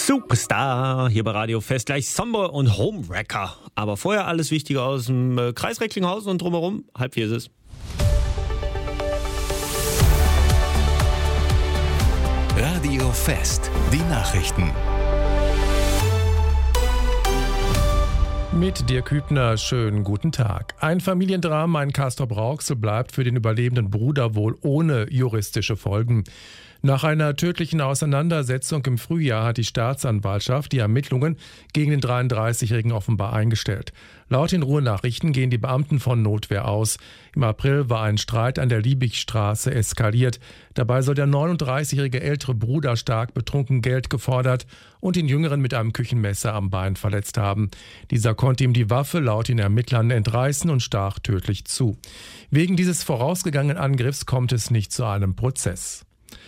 Superstar hier bei Radio Fest, gleich Somber und Homewrecker. Aber vorher alles Wichtige aus dem Kreis Recklinghausen und drumherum. 3:30 ist es. Radio Fest, die Nachrichten. Mit Dirk Hübner, schönen guten Tag. Ein Familiendrama in Castrop-Rauxel bleibt für den überlebenden Bruder wohl ohne juristische Folgen. Nach einer tödlichen Auseinandersetzung im Frühjahr hat die Staatsanwaltschaft die Ermittlungen gegen den 33-Jährigen offenbar eingestellt. Laut den Ruhrnachrichten gehen die Beamten von Notwehr aus. Im April war ein Streit an der Liebigstraße eskaliert. Dabei soll der 39-jährige ältere Bruder stark betrunken Geld gefordert und den Jüngeren mit einem Küchenmesser am Bein verletzt haben. Dieser konnte ihm die Waffe laut den Ermittlern entreißen und stach tödlich zu. Wegen dieses vorausgegangenen Angriffs kommt es nicht zu einem Prozess.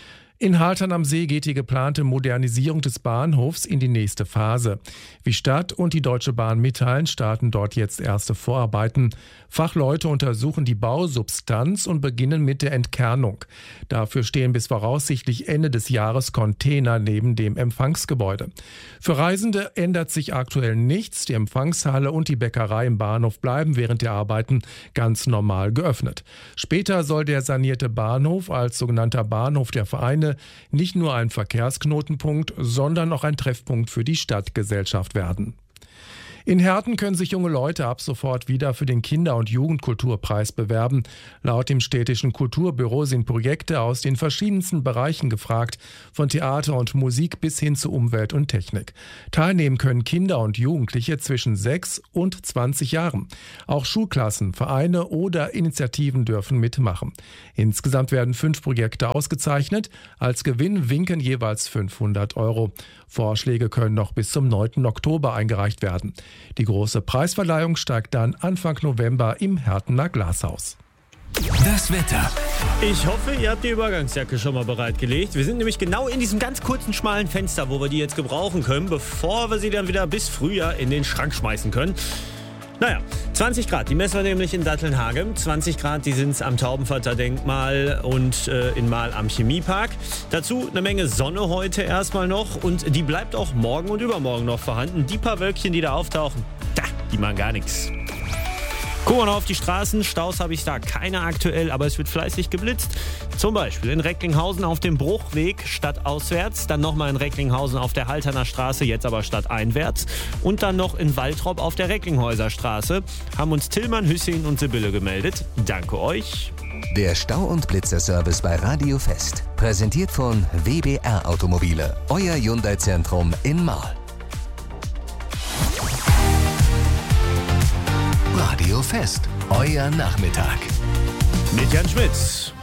In Haltern am See geht die geplante Modernisierung des Bahnhofs in die nächste Phase. Wie Stadt und die Deutsche Bahn mitteilen, starten dort jetzt erste Vorarbeiten. Fachleute untersuchen die Bausubstanz und beginnen mit der Entkernung. Dafür stehen bis voraussichtlich Ende des Jahres Container neben dem Empfangsgebäude. Für Reisende ändert sich aktuell nichts. Die Empfangshalle und die Bäckerei im Bahnhof bleiben während der Arbeiten ganz normal geöffnet. Später soll der sanierte Bahnhof als sogenannter Bahnhof der Vereine nicht nur ein Verkehrsknotenpunkt, sondern auch ein Treffpunkt für die Stadtgesellschaft werden. In Herten können sich junge Leute ab sofort wieder für den Kinder- und Jugendkulturpreis bewerben. Laut dem städtischen Kulturbüro sind Projekte aus den verschiedensten Bereichen gefragt, von Theater und Musik bis hin zu Umwelt und Technik. Teilnehmen können Kinder und Jugendliche zwischen 6 und 20 Jahren. Auch Schulklassen, Vereine oder Initiativen dürfen mitmachen. Insgesamt werden 5 Projekte ausgezeichnet. Als Gewinn winken jeweils 500 €. Vorschläge können noch bis zum 9. Oktober eingereicht werden. Die große Preisverleihung steigt dann Anfang November im Hertener Glashaus. Das Wetter. Ich hoffe, ihr habt die Übergangsjacke schon mal bereitgelegt. Wir sind nämlich genau in diesem ganz kurzen, schmalen Fenster, wo wir die jetzt gebrauchen können, bevor wir sie dann wieder bis Frühjahr in den Schrank schmeißen können. Naja, 20 Grad, die messen wir nämlich in Dattelnhage. 20 Grad, die sind es am Taubenvater Denkmal und in Mahl am Chemiepark. Dazu eine Menge Sonne heute erstmal noch und die bleibt auch morgen und übermorgen noch vorhanden. Die paar Wölkchen, die da auftauchen, die machen gar nichts. Gucken wir noch auf die Straßen. Staus habe ich da keine aktuell, aber es wird fleißig geblitzt. Zum Beispiel in Recklinghausen auf dem Bruchweg stadtauswärts, dann nochmal in Recklinghausen auf der Halterner Straße, jetzt aber stadteinwärts und dann noch in Waltrop auf der Recklinghäuser Straße. Haben uns Tillmann, Hüssein und Sibylle gemeldet. Danke euch. Der Stau- und Blitzerservice bei Radio Fest. Präsentiert von WBR Automobile. Euer Hyundai-Zentrum in Mahl. Radio Fest. Euer Nachmittag. Mit Jan Schmitz.